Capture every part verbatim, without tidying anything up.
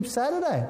Saturday.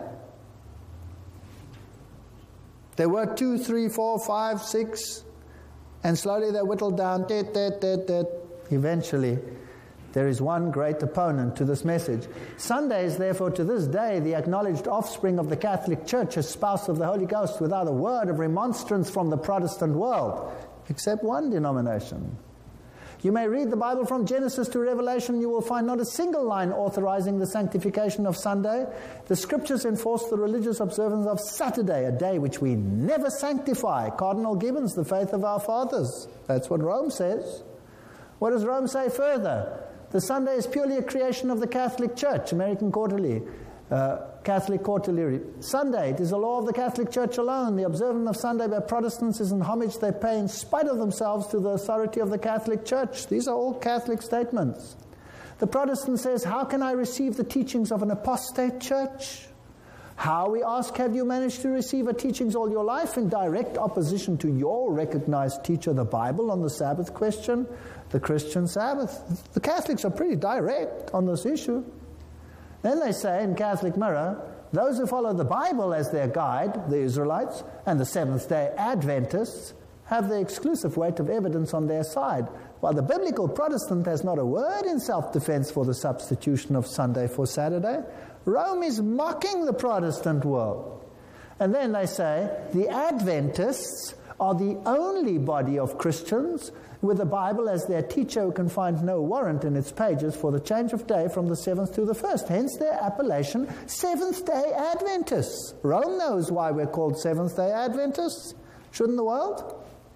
They work two, three, four, five, six, and slowly they whittle down. Tit, tit, tit, tit. Eventually, there is one great opponent to this message. Sunday is therefore to this day the acknowledged offspring of the Catholic Church as spouse of the Holy Ghost, without a word of remonstrance from the Protestant world, except one denomination. You may read the Bible from Genesis to Revelation. You will find not a single line authorizing the sanctification of Sunday. The Scriptures enforce the religious observance of Saturday, a day which we never sanctify. Cardinal Gibbons, The Faith of Our Fathers. That's what Rome says. What does Rome say further? The Sunday is purely a creation of the Catholic Church. American Quarterly, uh, Catholic Quarterly. Sunday, it is a law of the Catholic Church alone. The observance of Sunday by Protestants is an homage they pay in spite of themselves to the authority of the Catholic Church. These are all Catholic statements. The Protestant says, how can I receive the teachings of an apostate church? How, we ask, have you managed to receive her teachings all your life in direct opposition to your recognized teacher, the Bible, on the Sabbath question, the Christian Sabbath? The Catholics are pretty direct on this issue. Then they say in Catholic Mirror, those who follow the Bible as their guide, the Israelites, and the Seventh-day Adventists, have the exclusive weight of evidence on their side, while the biblical Protestant has not a word in self-defense for the substitution of Sunday for Saturday. Rome is mocking the Protestant world. And then they say the Adventists are the only body of Christians with the Bible as their teacher who can find no warrant in its pages for the change of day from the seventh to the first. Hence their appellation, Seventh-day Adventists. Rome knows why we're called Seventh-day Adventists. Shouldn't the world?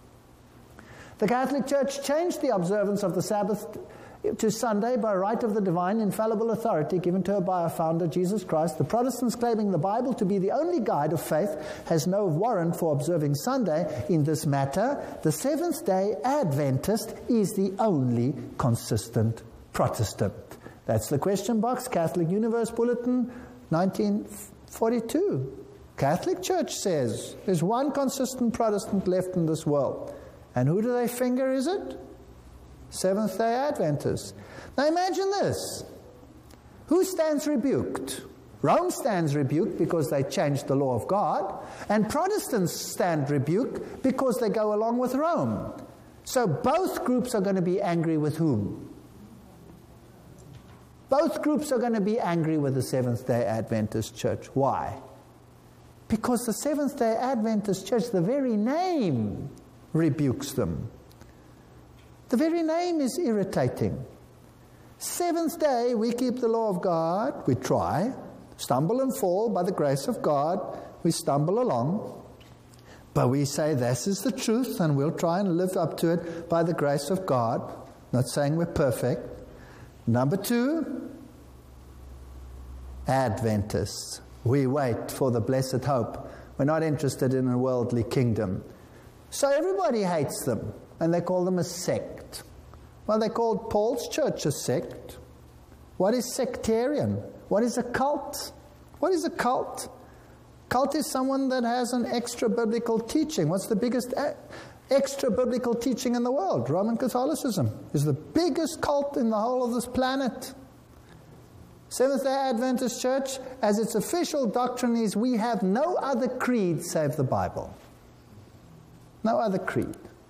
The Catholic Church changed the observance of the Sabbath to Sunday by right of the divine infallible authority given to her by our founder, Jesus Christ. The Protestants, claiming the Bible to be the only guide of faith, has no warrant for observing Sunday in this matter. The Seventh-day Adventist is the only consistent Protestant. That's the question box, Catholic Universe Bulletin, nineteen forty-two. Catholic Church says there's one consistent Protestant left in this world. And who do they finger, is it? Seventh-day Adventists. Now imagine this. Who stands rebuked? Rome stands rebuked because they changed the law of God, and Protestants stand rebuked because they go along with Rome. So both groups are going to be angry with whom? Both groups are going to be angry with the Seventh-day Adventist Church. Why? Because the Seventh-day Adventist Church, the very name rebukes them. The very name is irritating. Seventh day, we keep the law of God. We try, stumble and fall by the grace of God. We stumble along. But we say this is the truth, and we'll try and live up to it by the grace of God. Not saying we're perfect. Number two, Adventists. We wait for the blessed hope. We're not interested in a worldly kingdom. So everybody hates them. And they call them a sect. Well, they called Paul's church a sect. What is sectarian? What is a cult? What is a cult? Cult is someone that has an extra biblical teaching. What's the biggest extra biblical teaching in the world? Roman Catholicism is the biggest cult in the whole of this planet. Seventh-day Adventist Church, as its official doctrine is, we have no other creed save the Bible. No other creed.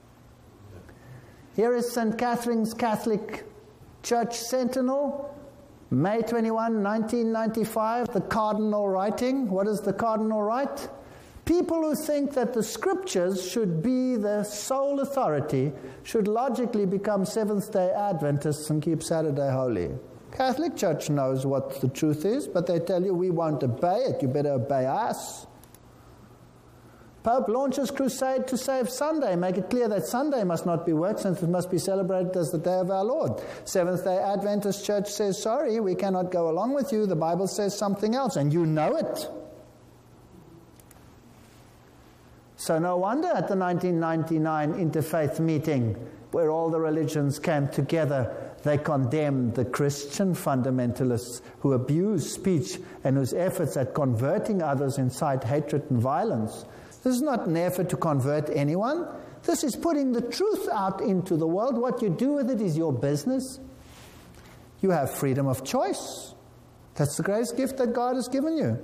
Here is Saint Catherine's Catholic Church Sentinel, May twenty-first, nineteen ninety-five, the Cardinal writing. What does the Cardinal write? People who think that the Scriptures should be the sole authority should logically become Seventh-day Adventists and keep Saturday holy. Catholic Church knows what the truth is, but they tell you we won't obey it. You better obey us. Pope launches crusade to save Sunday. Make it clear that Sunday must not be worked, since it must be celebrated as the day of our Lord. Seventh-day Adventist Church says, sorry, we cannot go along with you. The Bible says something else, and you know it. So no wonder at the nineteen ninety-nine Interfaith meeting, where all the religions came together, they condemned the Christian fundamentalists who abuse speech and whose efforts at converting others incite hatred and violence. This is not an effort to convert anyone. This is putting the truth out into the world. What you do with it is your business. You have freedom of choice. That's the greatest gift that God has given you.